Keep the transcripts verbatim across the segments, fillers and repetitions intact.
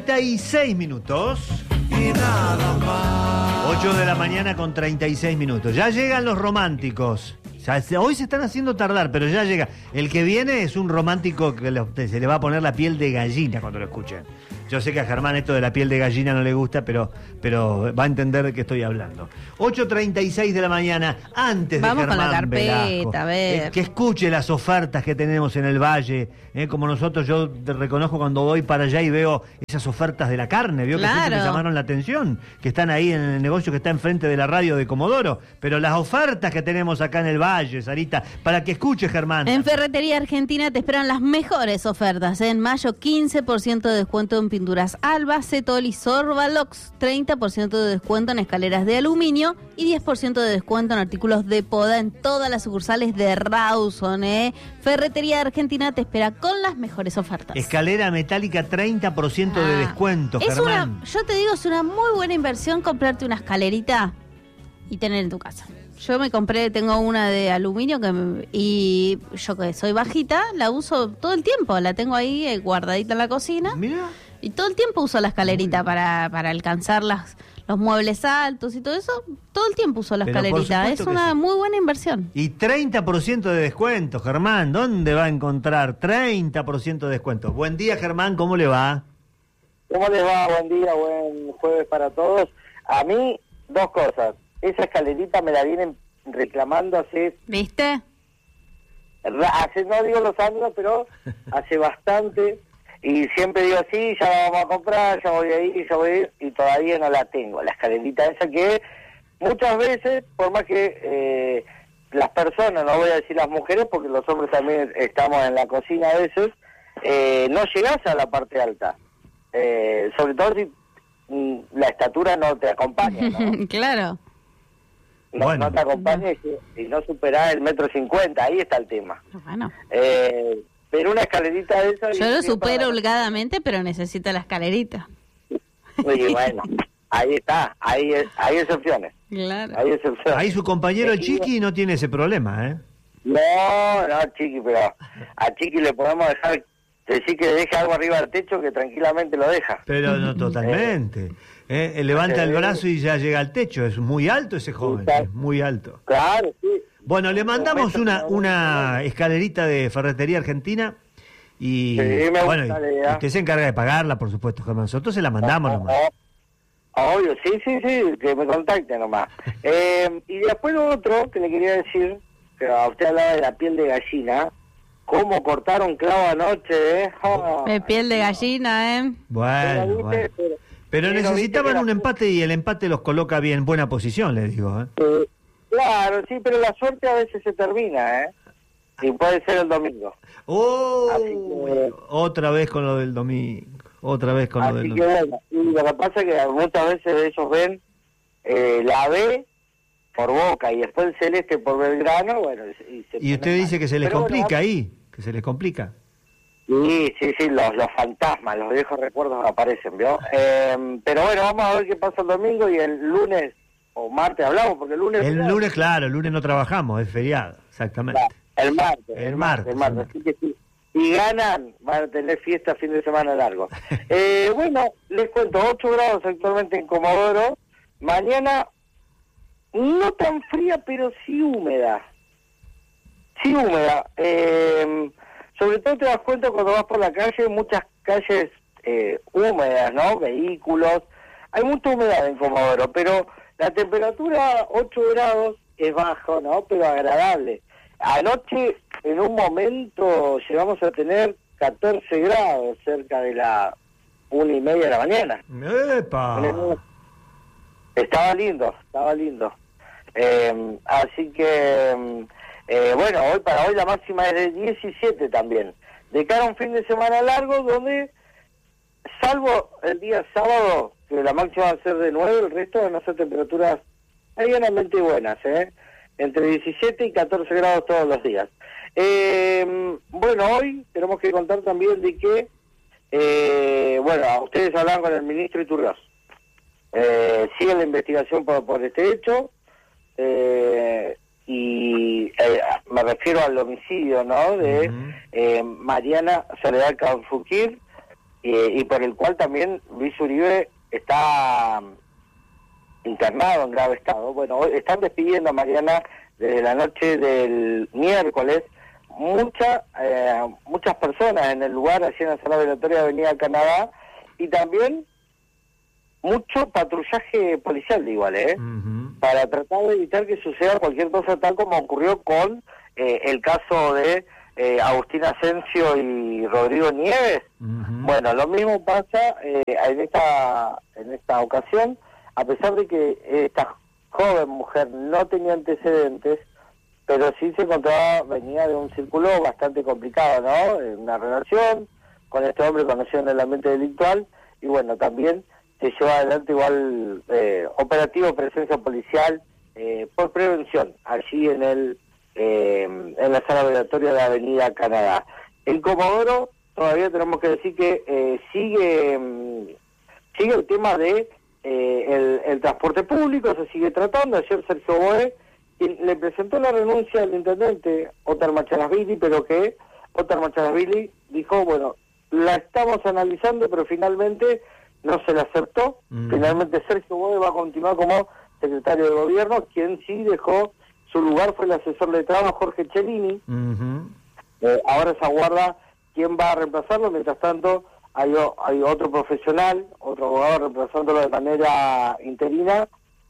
treinta y seis minutos. Y nada más. ocho de la mañana con treinta y seis minutos. Ya llegan los románticos. Ya, hoy se están haciendo tardar, pero ya llega. El que viene es un romántico que le, se le va a poner la piel de gallina cuando lo escuchen. Yo sé que a Germán esto de la piel de gallina no le gusta, pero, pero va a entender de qué estoy hablando. ocho treinta y seis de la mañana, antes Vamos de Germán con la carpeta, Velasco, a ver. eh, que escuche las ofertas que tenemos en el Valle. Eh, como nosotros, yo te reconozco cuando voy para allá y veo esas ofertas de la carne. Veo que Claro. siempre me llamaron la atención, que están ahí en el negocio que está enfrente de la radio de Comodoro. Pero las ofertas que tenemos acá en el Valle, Sarita, para que escuche Germán. En Ferretería Argentina te esperan las mejores ofertas. En mayo, quince por ciento de descuento en pinturas Alba, Cetol y Sorbalox, treinta por ciento de descuento en escaleras de aluminio y diez por ciento de descuento en artículos de poda en todas las sucursales de Rawson. ¿eh? Ferretería Argentina te espera con las mejores ofertas. Escalera metálica, treinta por ciento de Ah, descuento, es Germán. una, yo te digo, es una muy buena inversión comprarte una escalerita y tener en tu casa. Yo me compré, tengo una de aluminio que me- y yo que soy bajita, la uso todo el tiempo, la tengo ahí eh, guardadita en la cocina Mira. y todo el tiempo uso la escalerita para, para alcanzar las, los muebles altos y todo eso, todo el tiempo uso la Pero por escalerita, supuesto es que una sí. muy buena inversión. Y treinta por ciento de descuento, Germán. ¿Dónde va a encontrar treinta por ciento de descuento? Buen día, Germán, ¿cómo le va? ¿Cómo les va? Buen día, buen jueves para todos. A mí, dos cosas. Esa escalerita me la vienen reclamando hace, ¿Viste? hace no digo los años, pero hace bastante. Y siempre digo, sí, ya la vamos a comprar, ya voy a ir, ya voy a ir, y todavía no la tengo. La escalerita esa que muchas veces, por más que eh, las personas, no voy a decir las mujeres, porque los hombres también estamos en la cocina a veces, eh, no llegás a la parte alta. Eh, sobre todo si mm, la estatura no te acompaña, ¿no? Claro. No, Bueno. no te acompaña y, y no superás el metro cincuenta, ahí está el tema. Bueno, Eh, pero una escalerita de esa... yo lo y- supero para- holgadamente, pero necesito la escalerita. Y bueno, ahí está, ahí es, hay excepciones, Claro. hay excepciones. Ahí su compañero el Chiqui no tiene ese problema, ¿eh? No, no, Chiqui, pero a Chiqui le podemos dejar, decir que deje algo arriba del techo que tranquilamente lo deja. Pero no totalmente. ¿eh? Él levanta el brazo y ya llega al techo. Es muy alto ese joven, es muy alto. Claro, sí. Bueno, le mandamos una, una escalerita de Ferretería Argentina y, Sí, me bueno, gusta la y idea. usted se encarga de pagarla, por supuesto, Germán. Nosotros se la mandamos Ah, nomás. ah, Obvio, sí, sí, sí, que me contacte nomás. Eh, y después lo otro que le quería decir, que a usted hablaba de la piel de gallina, cómo cortaron clavo anoche, ¿eh? Ah, De piel de gallina, ¿eh? Bueno, pero, bueno. ¿viste? Pero- Pero pero, necesitaban ¿viste? un empate y el empate los coloca bien, en buena posición, les digo. ¿eh? Eh, claro, sí, pero la suerte a veces se termina, ¿eh? Y puede ser el domingo. ¡Oh! Así que- Otra vez con lo del domingo. Otra vez con lo del Así que domingo. bueno, y lo que pasa es que muchas veces ellos ven eh, la B por Boca y después el Celeste por Belgrano, bueno, y, se Y usted ponen dice mal. que se les Pero bueno, complica ahí, que se les complica. Sí, sí, sí, los, los fantasmas, los viejos recuerdos aparecen, ¿vio? Eh, pero bueno, vamos a ver qué pasa el domingo y el lunes o martes hablamos, porque el lunes... El lunes, claro, el lunes no trabajamos, es feriado, exactamente. El martes, El el martes, martes, el martes. Así que sí, si ganan, van a tener fiesta fin de semana largo. eh, bueno, les cuento, ocho grados actualmente en Comodoro. Mañana no tan fría, pero sí húmeda. Sí húmeda. Eh, sobre todo te das cuenta cuando vas por la calle, muchas calles eh, húmedas, ¿no? Vehículos. Hay mucha humedad en Comodoro, pero la temperatura ocho grados es bajo, ¿no? Pero agradable. Anoche, en un momento, llegamos a tener catorce grados cerca de la una y media de la mañana. ¡Epa! Estaba lindo, estaba lindo. Eh, así que, eh, bueno, hoy para hoy la máxima es de diecisiete también. De cara a un fin de semana largo donde, salvo el día sábado, que la máxima va a ser de nueve, el resto van a ser temperaturas medianamente buenas, ¿eh? Entre diecisiete y catorce grados todos los días. Eh, bueno, hoy tenemos que contar también de que, eh, bueno, ustedes hablan con el ministro Iturrioz. Eh, sigue la investigación por, por este hecho eh, y eh, me refiero al homicidio, ¿no? De Ujú. eh, Mariana Soledad Canfuquir eh, y por el cual también Luis Uribe está internado en grave estado. Bueno, hoy están despidiendo a Mariana desde la noche del miércoles. Muchas eh, muchas personas en el lugar, allí en la sala velatoria de Avenida Canadá, y también mucho patrullaje policial de igual, ¿eh? Uh-huh. Para tratar de evitar que suceda cualquier cosa tal como ocurrió con eh, el caso de eh, Agustín Asensio y Rodrigo Nieves. Uh-huh. Bueno, lo mismo pasa eh, en esta en esta ocasión, a pesar de que esta joven mujer no tenía antecedentes, pero sí se encontraba, venía de un círculo bastante complicado, ¿no? En una relación con este hombre conocido en el ambiente delictual, y bueno, también se llevó adelante igual eh, operativo presencia policial eh, por prevención, allí en el eh, en la sala velatoria de Avenida Canadá. En Comodoro todavía tenemos que decir que eh, sigue mm, sigue el tema de eh, el, el transporte público, se sigue tratando. Ayer Sergio Boe le presentó la renuncia al intendente Óscar Machanasvili, pero que Óscar Machanasvili dijo, bueno, la estamos analizando, pero finalmente no se la aceptó. Mm. Finalmente Sergio Boe va a continuar como secretario de gobierno. Quien sí dejó su lugar fue el asesor de trabajo Jorge Cellini. Uh-huh. Eh, ahora se aguarda quién va a reemplazarlo. Mientras tanto hay, o, hay otro profesional, otro abogado reemplazándolo de manera interina,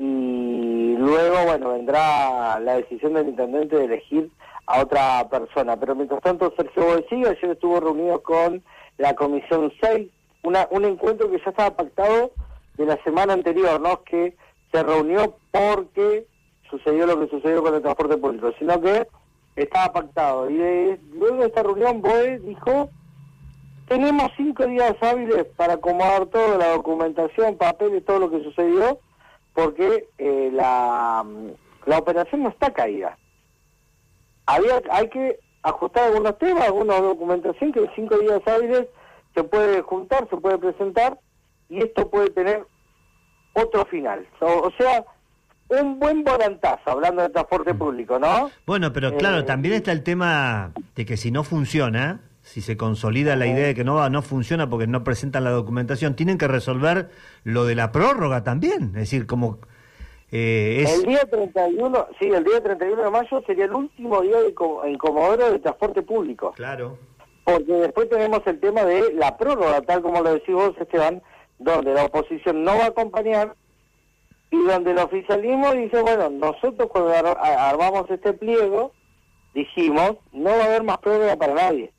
y luego, bueno, vendrá la decisión del intendente de elegir a otra persona. Pero mientras tanto Sergio Boe sigue. Ayer estuvo reunido con la Comisión seis, Una, un encuentro que ya estaba pactado de la semana anterior, no es que se reunió porque sucedió lo que sucedió con el transporte público, sino que estaba pactado. Y de, luego de esta reunión, Boe dijo, tenemos cinco días hábiles para acomodar toda la documentación, papeles, todo lo que sucedió, porque eh, la, la operación no está caída. Había, hay que ajustar algunos temas, alguna documentación que en cinco días hábiles se puede juntar, se puede presentar, y esto puede tener otro final. O, o sea, un buen volantazo, hablando de transporte público, ¿no? Bueno, pero claro, eh, también está el tema de que si no funciona, si se consolida la idea de que no no funciona porque no presentan la documentación, tienen que resolver lo de la prórroga también. Es decir, como... Eh, es... El día treinta y uno, sí, el día treinta y uno de mayo sería el último día de, en Comodoro de transporte público. Claro. Porque después tenemos el tema de la prórroga, tal como lo decís vos, Esteban, donde la oposición no va a acompañar y donde el oficialismo dice, bueno, nosotros cuando ar armamos este pliego, dijimos, no va a haber más prórroga para nadie.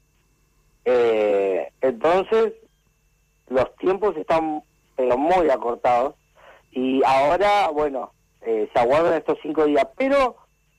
Eh, entonces, los tiempos están pero muy acortados, y ahora, bueno, eh, se aguardan estos cinco días, pero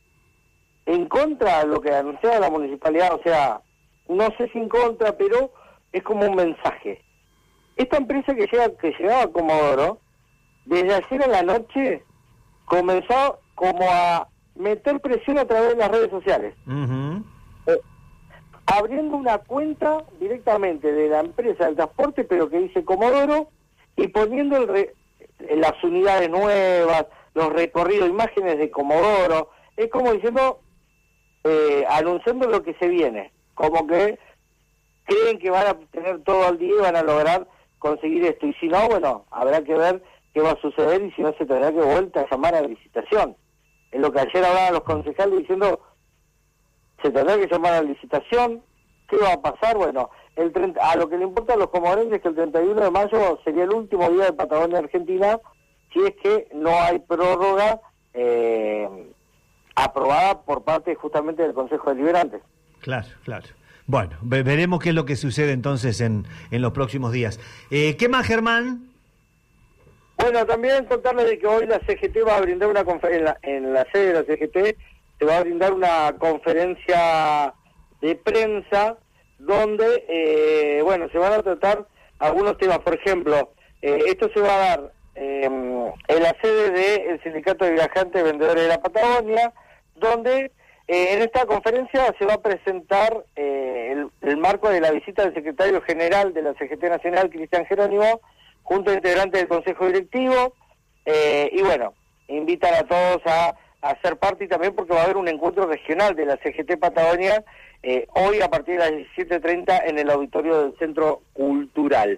en contra de lo que anunciaba la municipalidad, o sea, no sé si en contra, pero es como un mensaje. Esta empresa que llega que llegaba a Comodoro, desde ayer a la noche, comenzó como a meter presión a través de las redes sociales. Uh-huh. Eh, abriendo una cuenta directamente de la empresa del transporte, pero que dice Comodoro, y poniendo el re, las unidades nuevas, los recorridos, imágenes de Comodoro. Es como diciendo, eh, anunciando lo que se viene. Como que creen que van a tener todo al día y van a lograr conseguir esto. Y si no, bueno, habrá que ver qué va a suceder, y si no, se tendrá que vuelta a llamar a licitación. Es lo que ayer hablaban los concejales diciendo, se tendrá que llamar a licitación. ¿Qué va a pasar? Bueno, el treinta, a lo que le importa a los comodorenses es que el treinta y uno de mayo sería el último día de Patagonia Argentina, si es que no hay prórroga eh, aprobada por parte justamente del Consejo Deliberante. Claro, claro. Bueno, ve veremos qué es lo que sucede entonces en, en los próximos días. Eh, ¿Qué más, Germán? Bueno, también contarles de que hoy la C G T va a brindar una conferencia, en, en la sede de la C G T se va a brindar una conferencia de prensa donde, eh, bueno, se van a tratar algunos temas. Por ejemplo, eh, esto se va a dar eh, en la sede del Sindicato de Viajantes Vendedores de la Patagonia, donde eh, en esta conferencia se va a presentar eh, el, el marco de la visita del secretario general de la C G T Nacional, Cristian Jerónimo, junto a integrantes del Consejo Directivo, eh, y bueno, invitan a todos a, a ser parte, y también porque va a haber un encuentro regional de la C G T Patagonia, eh, hoy a partir de las diecisiete treinta en el auditorio del Centro Cultural.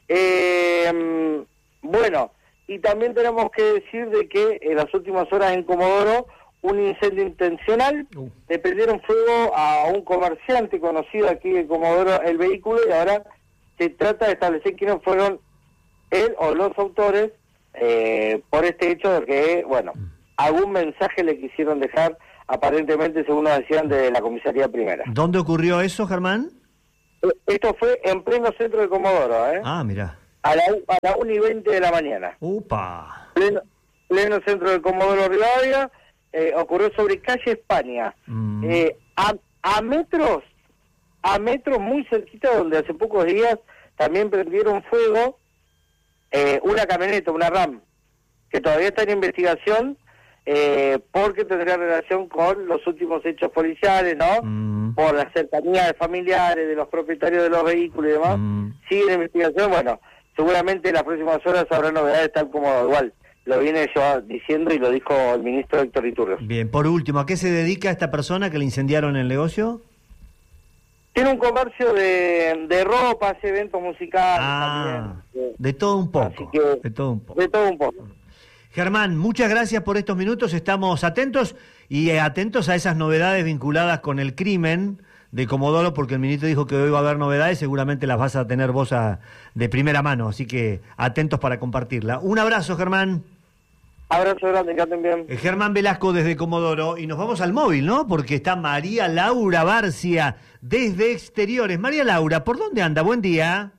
Eh, bueno, y también tenemos que decir de que en las últimas horas en Comodoro, un incendio intencional, uh. le prendieron fuego a un comerciante conocido aquí de Comodoro el vehículo, y ahora se trata de establecer quiénes fueron él o los autores eh, por este hecho de que, bueno, algún mensaje le quisieron dejar, aparentemente, según nos decían, de la comisaría primera. ¿Dónde ocurrió eso, Germán? Esto fue en pleno centro de Comodoro, ¿eh? Ah, mira. A la, a la una y veinte de la mañana. ¡Upa! Pleno, pleno centro de Comodoro Rivadavia, eh, ocurrió sobre calle España. Mm. Eh, a, a metros, a metros muy cerquita, donde hace pocos días también prendieron fuego eh, una camioneta, una RAM, que todavía está en investigación, eh, porque tendría relación con los últimos hechos policiales, ¿no? Mm. Por la cercanía de familiares, de los propietarios de los vehículos y demás. Mm. Sigue la investigación, bueno, seguramente en las próximas horas habrá novedades, tal como igual lo viene yo diciendo y lo dijo el ministro Héctor Iturrioz. Bien, por último, ¿a qué se dedica esta persona que le incendiaron el negocio? Tiene un comercio de, de ropa, hace eventos musicales. Ah, también. De todo un poco. Que, de todo un poco. De todo un poco. Germán, muchas gracias por estos minutos, estamos atentos y eh, atentos a esas novedades vinculadas con el crimen de Comodoro, porque el ministro dijo que hoy va a haber novedades, seguramente las vas a tener vos a, de primera mano, así que atentos para compartirla. Un abrazo, Germán. Abrazo grande, que anden bien. Eh, Germán Velasco desde Comodoro, y nos vamos al móvil, ¿no? Porque está María Laura Barcia desde Exteriores. María Laura, ¿por dónde anda? Buen día.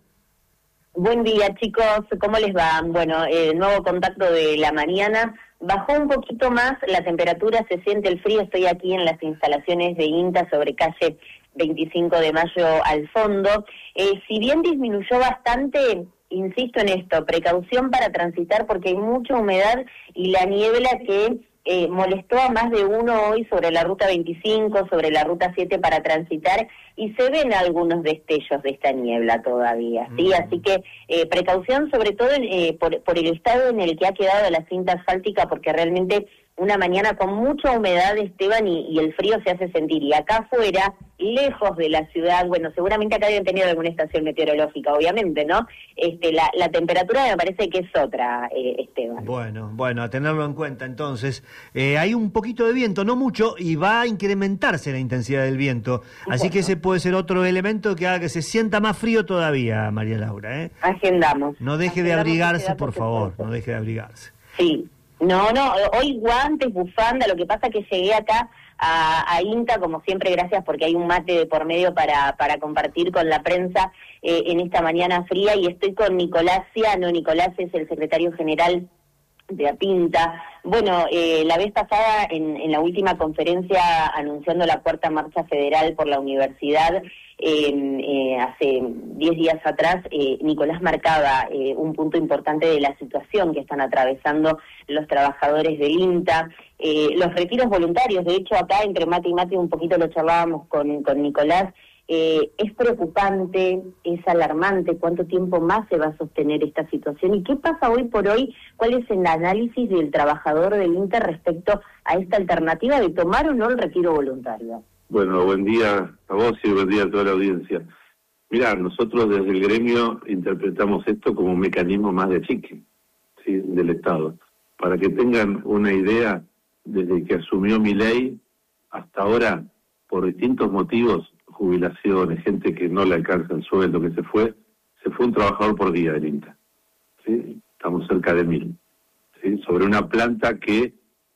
Buen día, chicos, ¿cómo les va? Bueno, el nuevo contacto de la mañana, bajó un poquito más la temperatura, se siente el frío, estoy aquí en las instalaciones de INTA sobre calle veinticinco de mayo al fondo. Eh, si bien disminuyó bastante, insisto en esto, precaución para transitar porque hay mucha humedad y la niebla que eh, molestó a más de uno hoy sobre la ruta veinticinco, sobre la ruta siete para transitar, y se ven algunos destellos de esta niebla todavía, ¿sí? Mm. Así que eh, precaución sobre todo en, eh, por, por el estado en el que ha quedado la cinta asfáltica, porque realmente una mañana con mucha humedad, Esteban, y, y el frío se hace sentir. Y acá afuera, lejos de la ciudad, bueno, seguramente acá deben tener alguna estación meteorológica, obviamente, ¿no? Este, la, la temperatura me parece que es otra, eh, Esteban. Bueno, bueno, a tenerlo en cuenta entonces. Eh, hay un poquito de viento, no mucho, y va a incrementarse la intensidad del viento. Así bueno. que ese puede ser otro elemento que haga que se sienta más frío todavía, María Laura, ¿eh? Agendamos. No deje Agendamos de abrigarse, por favor, no deje de abrigarse. Sí. No, no, hoy guantes, bufanda, lo que pasa que llegué acá a, a INTA, como siempre, gracias porque hay un mate de por medio para, para compartir con la prensa eh, en esta mañana fría, y estoy con Nicolás Ciano. Nicolás es el secretario general de APINTA. Bueno, eh, la vez pasada, en, en la última conferencia anunciando la cuarta marcha federal por la universidad, eh, eh, hace diez días atrás, eh, Nicolás marcaba eh, un punto importante de la situación que están atravesando los trabajadores del INTA, eh, los retiros voluntarios. De hecho, acá entre mate y mate un poquito lo charlábamos con, con Nicolás. Eh, es preocupante, es alarmante cuánto tiempo más se va a sostener esta situación y qué pasa hoy por hoy, cuál es el análisis del trabajador del INTA respecto a esta alternativa de tomar o no el retiro voluntario. Bueno, buen día a vos y buen día a toda la audiencia. Mirá, nosotros desde el gremio interpretamos esto como un mecanismo más de achique, ¿sí?, del Estado. Para que tengan una idea, desde que asumió Milei hasta ahora, por distintos motivos, jubilaciones, gente que no le alcanza el sueldo, que se fue, se fue un trabajador por día del INTA, ¿sí? Estamos cerca de mil, ¿sí? Sobre una planta que,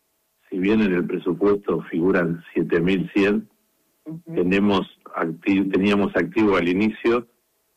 si bien en el presupuesto figuran siete mil cien, uh-huh. tenemos acti- teníamos activo al inicio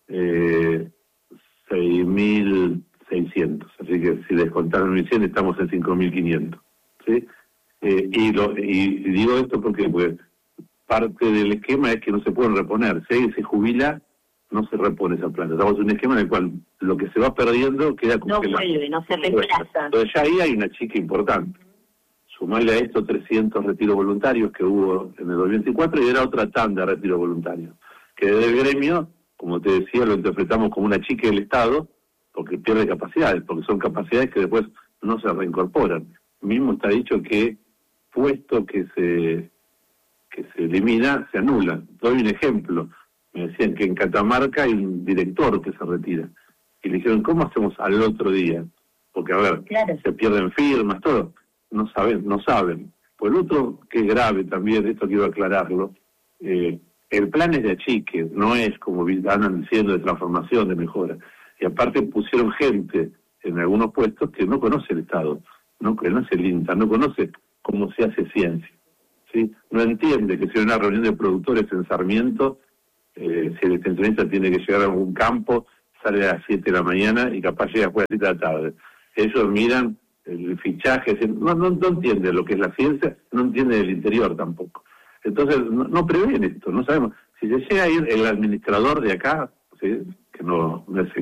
eh, seis mil seiscientos, así que si descontaron mil cien estamos en cinco mil quinientos, ¿sí? Eh, y, lo, y digo esto porque pues, parte del esquema es que no se pueden reponer. Si alguien se jubila, no se repone esa planta. Estamos en un esquema en el cual lo que se va perdiendo queda congelado. No vuelve, no se reemplaza. Entonces ya ahí hay una chica importante. Sumarle a esto trescientos retiros voluntarios que hubo en el dos mil veinticuatro y era otra tanda de retiros voluntarios. Que desde el gremio, como te decía, lo interpretamos como una chica del Estado porque pierde capacidades, porque son capacidades que después no se reincorporan. Mismo está dicho que puesto que se... que se elimina, se anula. Doy un ejemplo. Me decían que en Catamarca hay un director que se retira. y le dijeron, ¿cómo hacemos al otro día? Porque, a ver, Claro. se pierden firmas, todo. No saben, no saben. Por el otro, que es grave también, esto quiero aclararlo, eh, el plan es de achique, no es como andan diciendo de transformación, de mejora. Y aparte pusieron gente en algunos puestos que no conoce el Estado, no conoce el INTA, no conoce cómo se hace ciencia, ¿sí? No entiende que si hay una reunión de productores en Sarmiento, eh, si el extensionista tiene que llegar a un campo, sale a las siete de la mañana y capaz llega a las siete de la tarde. Ellos miran el fichaje, no, no, no entienden lo que es la ciencia, no entienden el interior tampoco. Entonces, no, no prevén esto, no sabemos. Si se llega a ir el administrador de acá, ¿sí? Que no, no es el